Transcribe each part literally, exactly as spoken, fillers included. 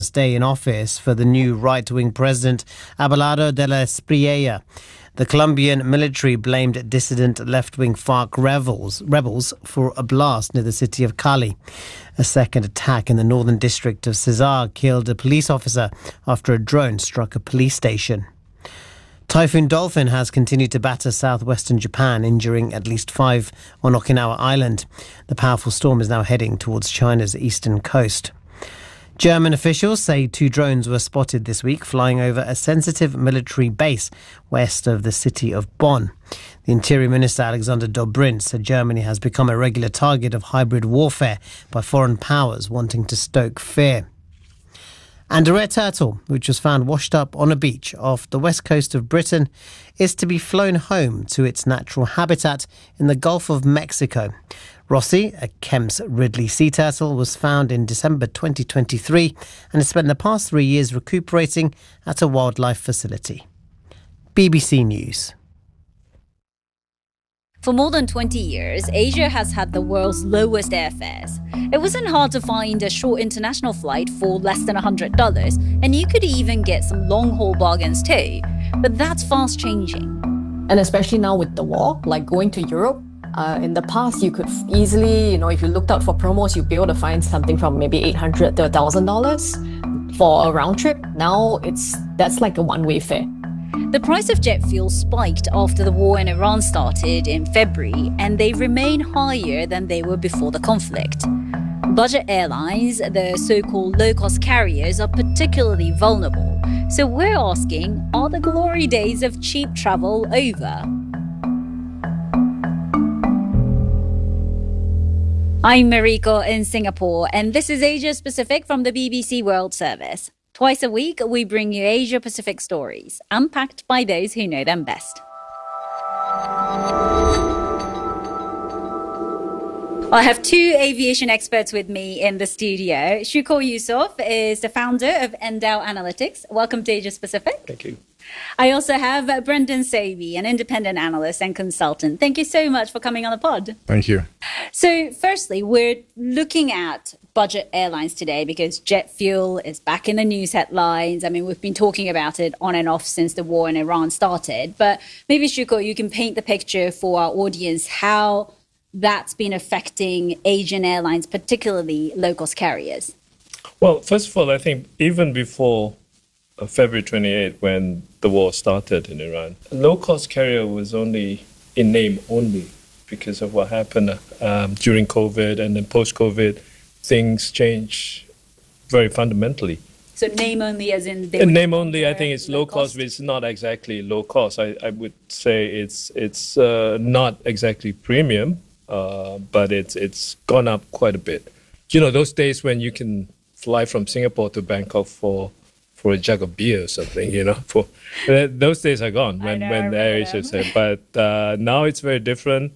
Day in office for the new right-wing president, Abelardo de la Espriella. The Colombian military blamed dissident left-wing FARC rebels, rebels for a blast near the city of Cali. A second attack in the northern district of Cesar killed a police officer after a drone struck a police station. Typhoon Dolphin has continued to batter southwestern Japan, injuring at least five on Okinawa Island. The powerful storm is now heading towards China's eastern coast. German officials say two drones were spotted this week flying over a sensitive military base west of the city of Bonn. The Interior Minister Alexander Dobrindt said Germany has become a regular target of hybrid warfare by foreign powers wanting to stoke fear. And a rare turtle, which was found washed up on a beach off the west coast of Britain, is to be flown home to its natural habitat in the Gulf of Mexico. Rossi, a Kemp's Ridley sea turtle, was found in December twenty twenty-three and has spent the past three years recuperating at a wildlife facility. B B C News. For more than twenty years, Asia has had the world's lowest airfares. It wasn't hard to find a short international flight for less than one hundred dollars, and you could even get some long-haul bargains too. But that's fast changing. And especially now with the war, like going to Europe, uh, in the past you could easily, you know, if you looked out for promos, you'd be able to find something from maybe eight hundred dollars to one thousand dollars for a round trip. Now it's that's like a one-way fare. The price of jet fuel spiked after the war in Iran started in February, and they remain higher than they were before the conflict. Budget airlines, the so-called low-cost carriers, are particularly vulnerable. So we're asking, are the glory days of cheap travel over? I'm Mariko in Singapore, and this is Asia Pacific from the B B C World Service. Twice a week, we bring you Asia-Pacific stories, unpacked by those who know them best. I have two aviation experts with me in the studio. Shuko Yusuf is the founder of Endow Analytics. Welcome to Asia Pacific. Thank you. I also have Brendan Savey, an independent analyst and consultant. Thank you so much for coming on the pod. Thank you. So firstly, we're looking at budget airlines today because jet fuel is back in the news headlines. I mean, we've been talking about it on and off since the war in Iran started. But maybe, Shuko, you can paint the picture for our audience how that's been affecting Asian airlines, particularly low-cost carriers. Well, first of all, I think even before uh, February twenty-eighth, when the war started in Iran, a low-cost carrier was only in name only because of what happened um, during COVID, and then post-COVID, things change very fundamentally. So name only as in... And name only, I think it's low cost, but it's not exactly low cost. I, I would say it's it's uh, not exactly premium, uh, but it's it's gone up quite a bit. You know, those days when you can fly from Singapore to Bangkok for for a jug of beer or something, you know, for those days are gone when, know, when AirAsia said. But uh, now it's very different.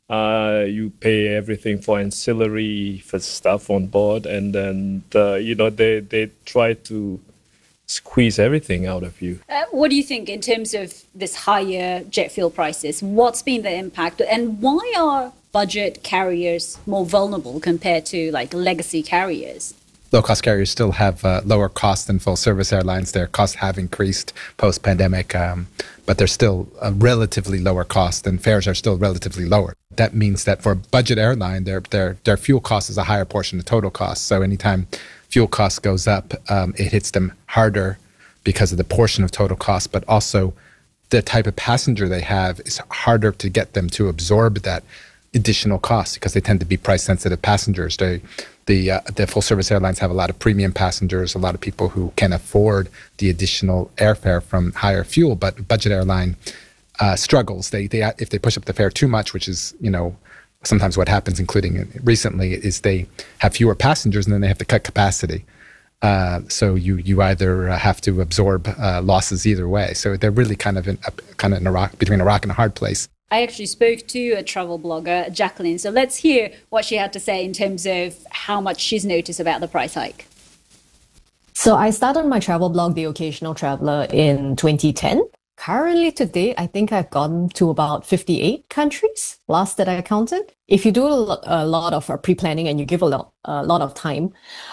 Uh, you pay everything for ancillary for stuff on board, and then uh, you know they they try to squeeze everything out of you. Uh, what do you think in terms of this higher jet fuel prices? What's been the impact, and why are budget carriers more vulnerable compared to like legacy carriers? Low-cost carriers still have uh, lower costs than full-service airlines. Their costs have increased post-pandemic, um, but they're still a relatively lower cost, and fares are still relatively lower. That means that for a budget airline, their their their fuel cost is a higher portion of total cost. So anytime fuel cost goes up, um, it hits them harder because of the portion of total cost, but also the type of passenger they have is harder to get them to absorb that additional cost because they tend to be price-sensitive passengers. They The uh, the full-service airlines have a lot of premium passengers, a lot of people who can afford the additional airfare from higher fuel. But budget airline uh, struggles. They they if they push up the fare too much, which is you know sometimes what happens, including recently, is they have fewer passengers and then they have to cut capacity. Uh, so you you either uh, have to absorb uh, losses either way. So they're really kind of in a, kind of in a rock between a rock and a hard place. I actually spoke to a travel blogger, Jacqueline. So let's hear what she had to say in terms of how much she's noticed about the price hike. So I started my travel blog, The Occasional Traveller, in twenty ten. Currently to date, I think I've gone to about fifty-eight countries, last that I counted. If you do a lot, a lot of uh, pre-planning and you give a lot, a lot of time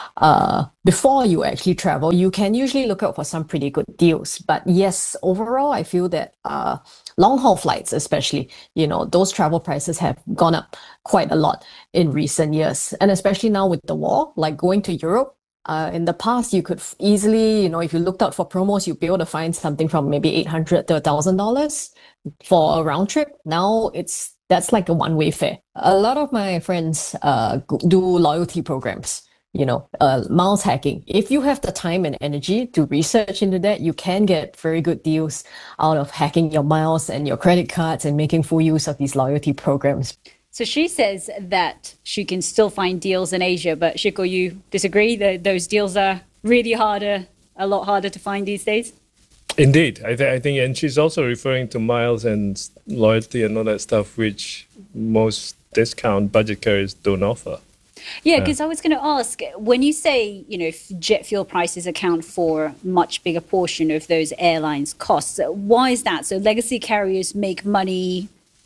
uh, before you actually travel, you can usually look out for some pretty good deals. But yes, overall, I feel that uh, long-haul flights, especially, you know, those travel prices have gone up quite a lot in recent years. And especially now with the war, like going to Europe, Uh, in the past, you could f- easily, you know, if you looked out for promos, you'd be able to find something from maybe eight hundred to one thousand dollars for a round trip. Now it's, that's like a one-way fare. A lot of my friends uh, g- do loyalty programs, you know, uh, miles hacking. If you have the time and energy to research into that, you can get very good deals out of hacking your miles and your credit cards and making full use of these loyalty programs. So she says that she can still find deals in Asia, but Shiko, you disagree that those deals are really harder, a lot harder to find these days? Indeed, I, th- I think, and she's also referring to miles and loyalty and all that stuff, which most discount budget carriers don't offer. Yeah, because I was going to ask, when you say, you know, if jet fuel prices account for a much bigger portion of those airlines' costs, why is that? So legacy carriers make money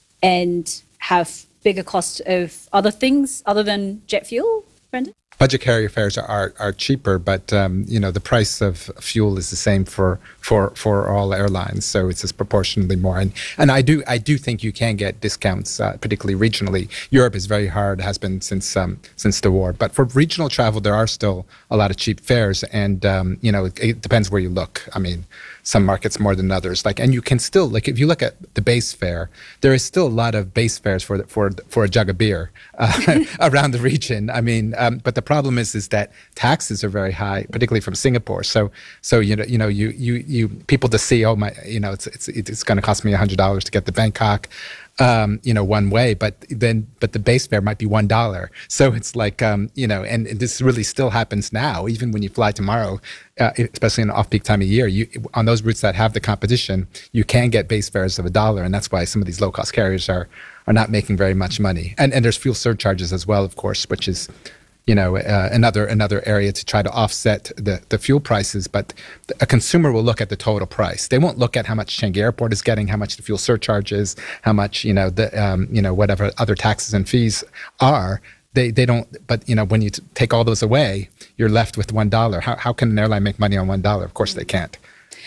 and have bigger costs of other things other than jet fuel, Brendan? Budget carrier fares are, are cheaper, but um, you know the price of fuel is the same for, for, for all airlines, so it's just proportionally more. And and I do I do think you can get discounts, uh, particularly regionally. Europe is very hard, has been since um, since the war. But for regional travel, there are still a lot of cheap fares, and um, you know it, it depends where you look. I mean, some markets more than others. Like, and you can still, like, if you look at the base fare, there is still a lot of base fares for the, for for a jug of beer uh, around the region. I mean, um, but the problem is is that taxes are very high, particularly from Singapore. So so you know you know you you you people to see, oh my, you know it's it's it's going to cost me a hundred dollars to get to Bangkok. Um, you know, one way, but then, but the base fare might be one dollar. So it's like, um, you know, and, and this really still happens now. Even when you fly tomorrow, uh, especially in an off-peak time of year, you on those routes that have the competition, you can get base fares of a dollar, and that's why some of these low-cost carriers are are not making very much money. And and there's fuel surcharges as well, of course, which is, you know, uh, another another area to try to offset the, the fuel prices. But a consumer will look at the total price. They won't look at how much Changi Airport is getting, how much the fuel surcharge is, how much, you know, the um, you know, whatever other taxes and fees are. They they don't. But you know, when you t- take all those away, you're left with one dollar. How how can an airline make money on one dollar? Of course, they can't.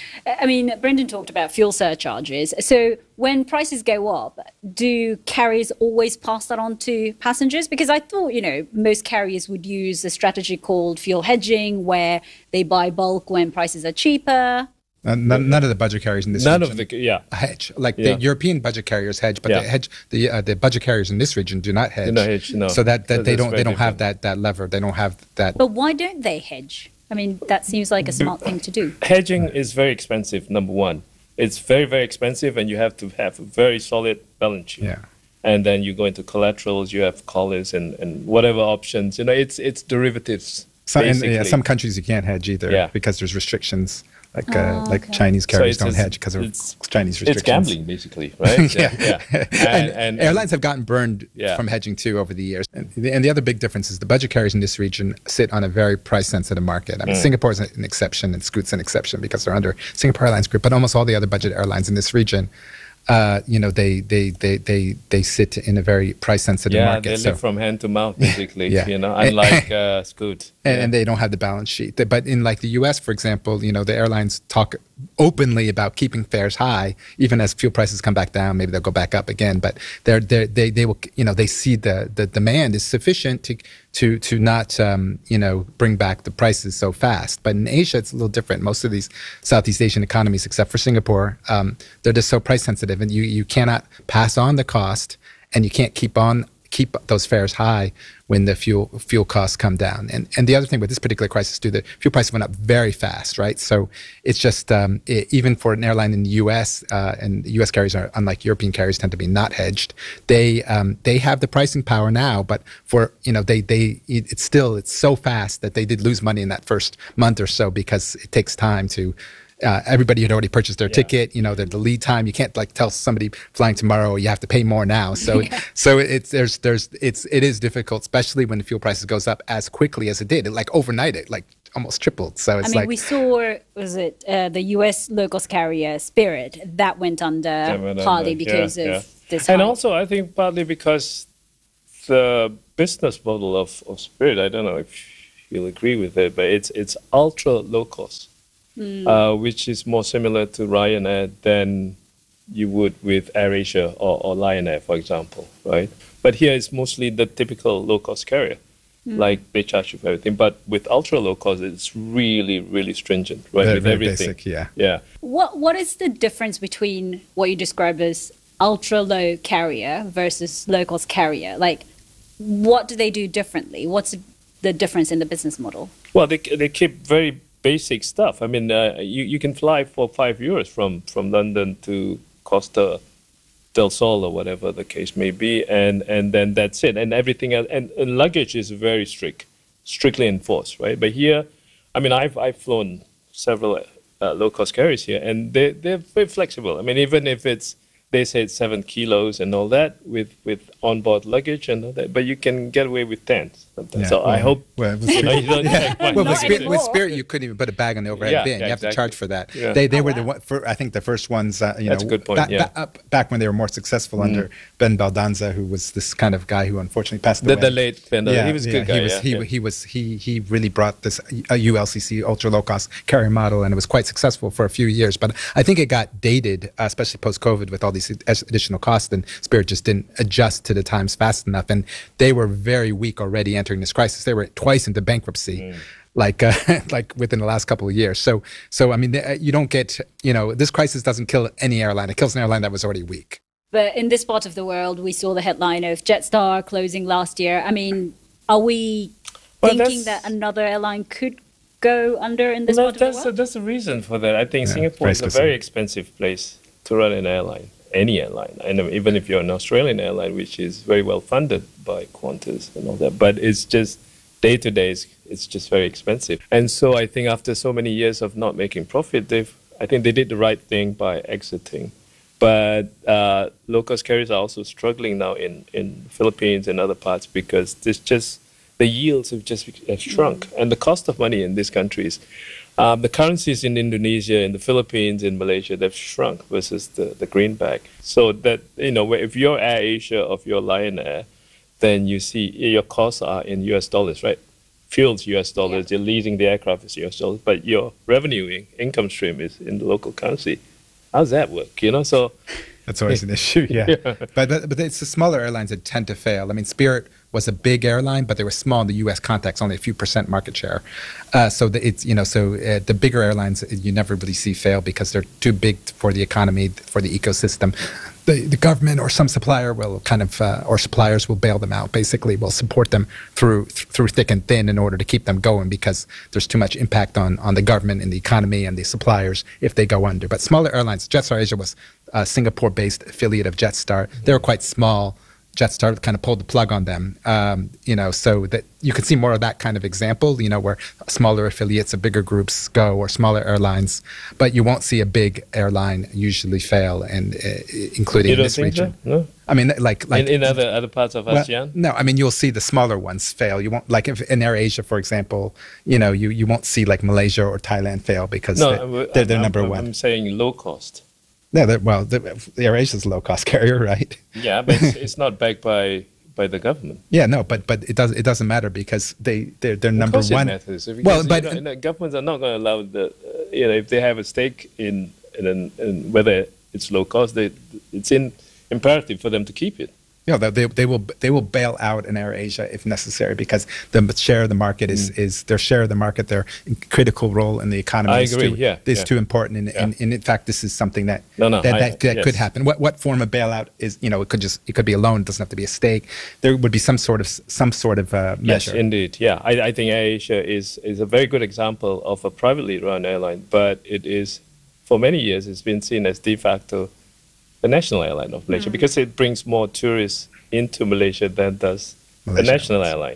I mean, Brendan talked about fuel surcharges. So when prices go up, do carriers always pass that on to passengers? Because I thought, you know, most carriers would use a strategy called fuel hedging, where they buy bulk when prices are cheaper. Uh, none, none of the budget carriers in this None region of the, yeah. hedge. Like Yeah. the European budget carriers hedge, but Yeah. the hedge the uh, the budget carriers in this region do not hedge. Do not hedge, no. So that, that So they that's don't they very don't have different. that that lever. They don't have that. But why don't they hedge? I mean, that seems like a smart thing to do. Hedging is very expensive, number one. It's very, very expensive, and you have to have a very solid balance sheet. Yeah. And then you go into collaterals, you have collars and, and whatever options. You know, it's it's derivatives. Some, and, basically. yeah, some countries you can't hedge either Yeah. because there's restrictions. Like uh, Oh, like okay. Chinese So carriers it's don't just- hedge because of it's- Chinese It's restrictions. gambling, basically, right? yeah. yeah. And, and airlines have gotten burned Yeah. from hedging too over the years. And the, and the other big difference is the budget carriers in this region sit on a very price-sensitive market. I mean, Mm. Singapore is an exception and Scoot's an exception because they're under Singapore Airlines Group, but almost all the other budget airlines in this region, uh, you know, they, they, they, they, they sit in a very price-sensitive yeah, market. they So- live from hand to mouth, basically. Yeah. You know, unlike uh, Scoot. and, Yeah. and they don't have the balance sheet. They- But in like the U S, for example, you know, the airlines talk openly about keeping fares high, even as fuel prices come back down. Maybe they'll go back up again, but they're, they're, they they will, you know, they see the the demand is sufficient to to to not um, you know bring back the prices so fast. But in Asia, it's a little different. Most of these Southeast Asian economies, except for Singapore, um, they're just so price sensitive, and you you cannot pass on the cost, and you can't keep on keep those fares high when the fuel fuel costs come down. And and the other thing with this particular crisis too, the fuel prices went up very fast, right? So it's just um, it, even for an airline in the U S uh, and the U S carriers are, unlike European carriers, tend to be not hedged. They um, they have the pricing power now, but for you know they they it, it's still it's so fast that they did lose money in that first month or so because it takes time to. Uh, everybody had already purchased their Yeah. ticket. You know, the, the lead time. You can't like tell somebody flying tomorrow you have to pay more now. So, so it's there's there's it's it is difficult, especially when the fuel prices goes up as quickly as it did. It like overnight, it like almost tripled. So it's I mean, like we saw, was it uh, the U S low-cost carrier Spirit that went under That went partly under, because yeah, of yeah. this. And hike. also, I think partly because the business model of, of Spirit, I don't know if you'll agree with it, but it's it's ultra low cost, uh, which is more similar to Ryanair than you would with AirAsia or, or Lion Air, for example, right? But here it's mostly the typical low cost carrier, like they charge you for everything. But with ultra low cost, it's really, really stringent, right? very, with very everything. basic, yeah. Yeah. What What is the difference between what you describe as ultra low carrier versus low cost carrier? Like, what do they do differently? What's the difference in the business model? Well, they they keep very basic stuff. I mean, uh, you you can fly for five euros from from London to Costa del Sol or whatever the case may be, and and then that's it. And everything else, and, and luggage is very strict, strictly enforced, right? But here, I mean, I've I've flown several uh, low cost carriers here, and they they're very flexible. I mean, even if it's they say it's seven kilos and all that with, with onboard luggage and all that, but you can get away with ten. Yeah, so I well, hope well, with you know, Spirit- you don't take quite well, Not with Spirit, anymore. with Spirit, you couldn't even put a bag on the overhead Yeah, bin. yeah, You have to exactly. charge for that. Yeah. They they Oh, were wow. the one, for I think the first ones. Uh, you That's know, a good point, Back, yeah. back, up, back when they were more successful under Ben Baldanza, who was this kind of guy who unfortunately passed the, away. the late Bender, he was a good guy. He was yeah, he, yeah. he was he he really brought this uh, U L C C ultra low cost carrier model, and it was quite successful for a few years. But I think it got dated, uh, especially post COVID, with all these ad- additional costs, and Spirit just didn't adjust to the times fast enough, and they were very weak already entering this crisis. They were twice into bankruptcy. Mm. Like, uh, like within the last couple of years. So, so I mean, uh, you don't get, you know, this crisis doesn't kill any airline. It kills an airline that was already weak. But in this part of the world, we saw the headline of Jetstar closing last year. I mean, are we Well, thinking that's- that another airline could go under in this No, part of the that's world? a, that's the reason for that. I think Yeah, Singapore very is a specific. very expensive place to run an airline, any airline. And even if you're an Australian airline, which is very well funded by Qantas and all that, but it's just day to day, it's, it's just very expensive. And so I think after so many years of not making profit, they've I think they did the right thing by exiting. But uh, low-cost carriers are also struggling now in, in the Philippines and other parts because there's just the yields have just have shrunk, and the cost of money in these countries, um, the currencies in Indonesia, in the Philippines, in Malaysia, they've shrunk versus the, the greenback. So that you know, if you're AirAsia or if you're Lion Air, then you see your costs are in U S dollars, right? Fuel's U S dollars, Yeah. you're leasing the aircraft is U S dollars, but your revenue income stream is in the local currency. How's that work? You know, so That's always an issue, yeah. But, but but it's the smaller airlines that tend to fail. I mean, Spirit was a big airline, but they were small in the U S context, only a few percent market share. Uh, so the, it's you know, so uh, the bigger airlines you never really see fail because they're too big for the economy, for the ecosystem. The, the government or some supplier will kind of, uh, or suppliers will bail them out. Basically, will support them through th- through thick and thin in order to keep them going because there's too much impact on on the government and the economy and the suppliers if they go under. But smaller airlines, Jetstar Asia was a Singapore-based affiliate of Jetstar. They were quite small. Jetstar kind of pulled the plug on them, um, you know, so that you can see more of that kind of example, you know, where smaller affiliates of bigger groups go or smaller airlines, but you won't see a big airline usually fail, and uh, including you in don't this think region. so? No? I mean, like, like in, in other other parts of well, ASEAN? no, I mean you'll see the smaller ones fail. You won't like if in AirAsia, for example, you know, you, you won't see like Malaysia or Thailand fail because No, they, I'm- they're, they're I'm- number I'm, one. I'm saying low cost. No, they're, well, the, the AirAsia is a low cost carrier, right? Yeah, but it's, it's not backed by, by the government. Yeah, no, but but it does it doesn't matter because they they're, they're number Of course one. it matters. Because, Well, you but know, you know, governments are not going to allow the, uh, you know, if they have a stake in, in, an, in whether it's low cost, they, it's in imperative for them to keep it. you know, they they will they will bail out an AirAsia if necessary because the share of the market is, Mm. is their share of the market, their critical role in the economy. I is agree, Too, yeah, is yeah. too important, and, Yeah. and, and in fact, this is something that No, no, that I- that, that yes. could happen. What what form of bailout is? You know, it could just it could be a loan. It doesn't have to be a stake. There would be some sort of some sort of uh, measure. Yes, indeed. Yeah, I, I think AirAsia is, is a very good example of a privately run airline, but it is, for many years, it's been seen as de facto the national airline of Malaysia because it brings more tourists into Malaysia than does Malaysia the national airlines. airline.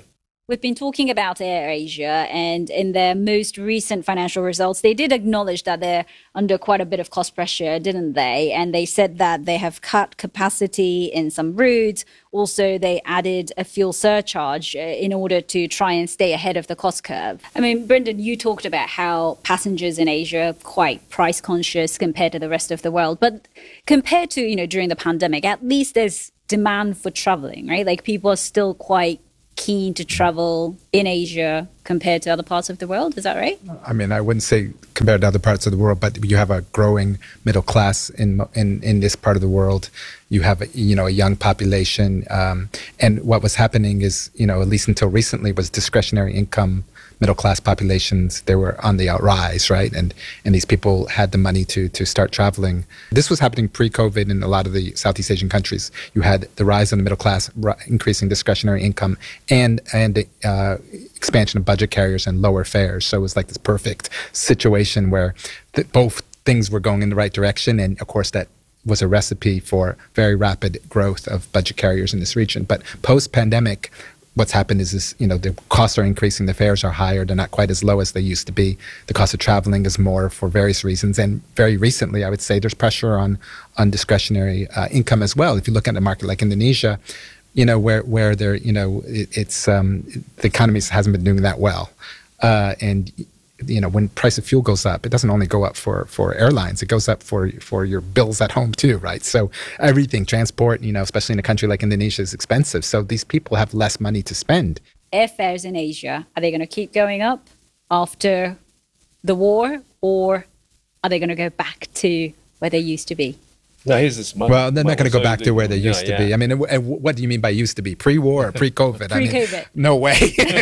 We've been talking about AirAsia, and in their most recent financial results, they did acknowledge that they're under quite a bit of cost pressure, didn't they? And they said that they have cut capacity in some routes. Also, they added a fuel surcharge in order to try and stay ahead of the cost curve. I mean, Brendan, you talked about how passengers in Asia are quite price conscious compared to the rest of the world. But compared to, you know, during the pandemic, at least there's demand for traveling, right? Like people are still quite keen to travel in Asia compared to other parts of the world. Is that right? I mean, I wouldn't say compared to other parts of the world, but you have a growing middle class in in, in this part of the world. You have, a, you know, a young population. Um, and what was happening is, you know, at least until recently, was discretionary income middle class populations. They were on the outrise, right? And and these people had the money to to start traveling. This was happening pre-COVID in a lot of the Southeast Asian countries. You had the rise in the middle class, increasing discretionary income, and and uh, expansion of budget carriers and lower fares. So it was like this perfect situation where th- both things were going in the right direction. And of course, that was a recipe for very rapid growth of budget carriers in this region. But post-pandemic, what's happened is, is, you know, the costs are increasing, the fares are higher, they're not quite as low as they used to be. The cost of traveling is more for various reasons. And very recently, I would say there's pressure on, on discretionary uh, income as well. If you look at a market like Indonesia, you know, where, where there, you know, it, it's, um, the economy hasn't been doing that well. Uh, and, you know, when price of fuel goes up, it doesn't only go up for, for airlines, it goes up for for your bills at home too, right? So everything, transport, you know, especially in a country like Indonesia, is expensive. So these people have less money to spend. Airfares in Asia, are they going to keep going up after the war, or are they going to go back to where they used to be? No, here's this money. Well, they're not going to go back to where they used yeah, to be. yeah. I mean, what do you mean by used to be? Pre-war or pre-COVID? Pre-COVID. I mean, no way.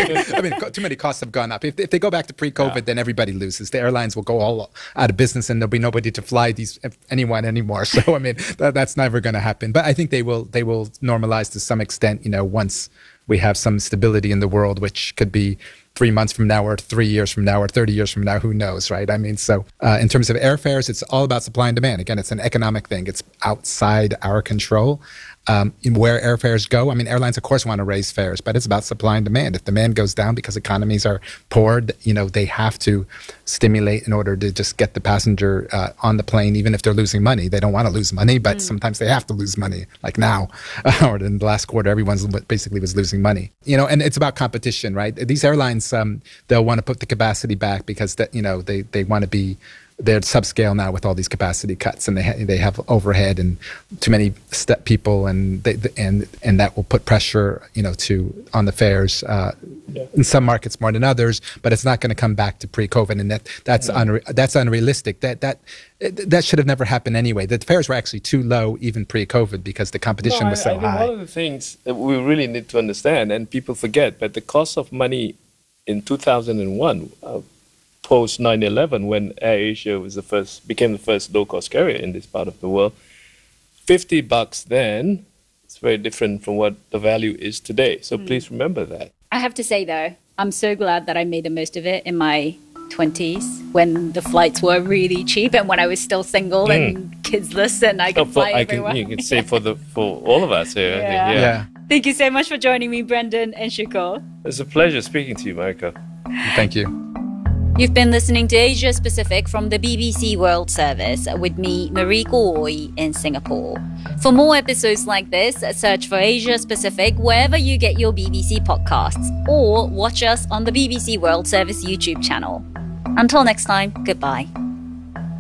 I mean, too many costs have gone up. If, if they go back to pre-COVID, yeah. then everybody loses. The airlines will go all out of business, and there'll be nobody to fly these anyone anymore. So, I mean, that, that's never going to happen. But I think they will they will normalize to some extent, you know, once we have some stability in the world, which could be three months from now or three years from now or thirty years from now, who knows, right? I mean, so uh, in terms of airfares, it's all about supply and demand. Again, it's an economic thing. It's outside our control. Um, where airfares go, I mean, airlines, of course, want to raise fares, but it's about supply and demand. If demand goes down because economies are poor, you know, they have to stimulate in order to just get the passenger uh, on the plane, even if they're losing money. They don't want to lose money, but mm. sometimes they have to lose money, like now, or in the last quarter, everyone's basically was losing money. You know, and it's about competition, right? These airlines, um, they'll want to put the capacity back because, that, you know, they, they want to be, they're subscale now with all these capacity cuts, and they ha- they have overhead and too many step people, and they, and and that will put pressure, you know, to on the fares uh, yeah. in some markets more than others. But it's not going to come back to pre-COVID, and that that's yeah. unre- that's unrealistic. That that that should have never happened anyway. The fares were actually too low even pre-COVID because the competition no, was so I, I think high. One of the things that we really need to understand, and people forget, but the cost of money in two thousand one. Uh, post nine eleven, when AirAsia was the first, became the first low-cost carrier in this part of the world, fifty bucks then, it's very different from what the value is today. So mm. please remember that. I have to say, though, I'm so glad that I made the most of it in my twenties when the flights were really cheap and when I was still single mm. and kidsless and I could oh, fly I everywhere. Can, you can say for, the, for all of us here. Yeah. I think, yeah. yeah. Thank you so much for joining me, Brendan and Shuko. It's a pleasure speaking to you, Marika. Thank you. You've been listening to Asia Pacific from the B B C World Service with me, Marie Goy, in Singapore. For more episodes like this, search for Asia Pacific wherever you get your B B C podcasts, or watch us on the B B C World Service YouTube channel. Until next time, goodbye.